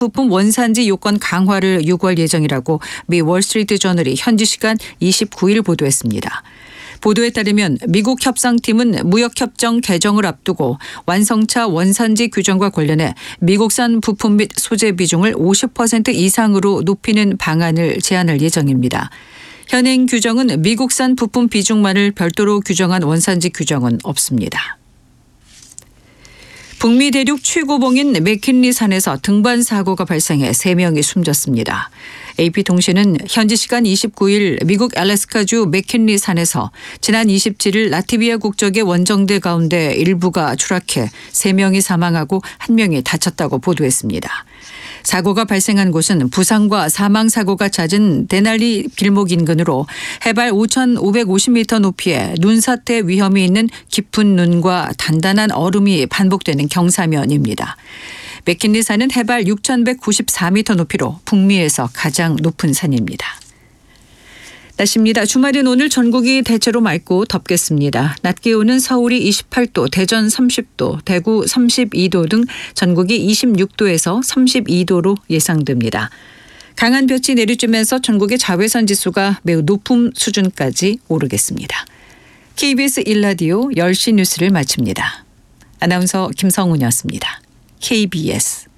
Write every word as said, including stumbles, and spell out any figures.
부품 원산지 요건 강화를 요구할 예정이라고 미 월스트리트 저널이 현지 시간 이십구 일 보도했습니다. 보도에 따르면 미국 협상팀은 무역협정 개정을 앞두고 완성차 원산지 규정과 관련해 미국산 부품 및 소재 비중을 오십 퍼센트 이상으로 높이는 방안을 제안할 예정입니다. 현행 규정은 미국산 부품 비중만을 별도로 규정한 원산지 규정은 없습니다. 북미 대륙 최고봉인 맥킨리 산에서 등반 사고가 발생해 세 명이 숨졌습니다. 에이피통신은 현지 시간 이십구 일 미국 알래스카주 맥킨리 산에서 지난 이십칠 일 라트비아 국적의 원정대 가운데 일부가 추락해 세 명이 사망하고 한 명이 다쳤다고 보도했습니다. 사고가 발생한 곳은 부상과 사망 사고가 잦은 데날리 길목 인근으로 해발 오천오백오십 미터 높이에 눈사태 위험이 있는 깊은 눈과 단단한 얼음이 반복되는 경사면입니다. 맥킨리 산은 해발 육천백구십사 미터 높이로 북미에서 가장 높은 산입니다. 날씨입니다. 주말인 오늘 전국이 대체로 맑고 덥겠습니다. 낮 기온은 서울이 이십팔 도, 대전 삼십 도, 대구 삼십이 도 등 전국이 이십육 도에서 삼십이 도로 예상됩니다. 강한 볕이 내리쬐면서 전국의 자외선 지수가 매우 높은 수준까지 오르겠습니다. 케이비에스 일 라디오 열 시 뉴스를 마칩니다. 아나운서 김성훈이었습니다. 케이비에스